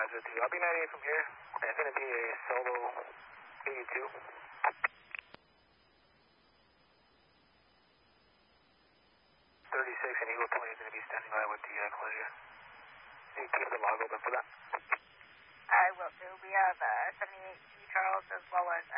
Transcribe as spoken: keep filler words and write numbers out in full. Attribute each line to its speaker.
Speaker 1: Roger two. I'll be ninety-eight from here. It's going to be a solo eighty-two. thirty-six and Eagle twenty is going to be standing by with the uh, closure. You keep the log open for that.
Speaker 2: I will do. We have uh, seventy-eight C Charles as well as